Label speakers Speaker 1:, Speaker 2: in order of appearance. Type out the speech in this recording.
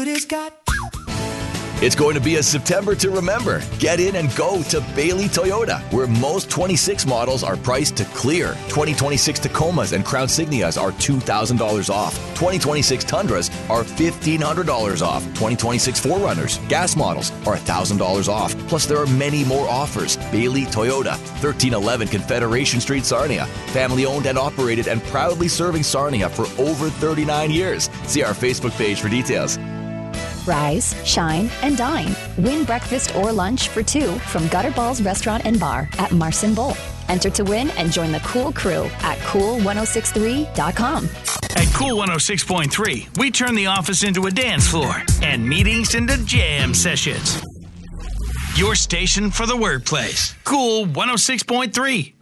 Speaker 1: It's going to be a September to remember. Get in and go to Bailey Toyota, where most 26 models are priced to clear. 2026 Tacomas and Crown Signias are $2,000 off. 2026 Tundras are $1,500 off. 2026 4Runners, gas models are $1,000 off. Plus, there are many more offers. Bailey Toyota, 1311 Confederation Street, Sarnia. Family owned and operated and proudly serving Sarnia for over 39 years. See our Facebook page for details.
Speaker 2: Rise, shine, and dine. Win breakfast or lunch for two from Gutter Balls Restaurant and Bar at Marson Bowl. Enter to win and join the cool crew at cool1063.com.
Speaker 3: At Cool 106.3, we turn the office into a dance floor and meetings into jam sessions. Your station for the workplace. Cool 106.3.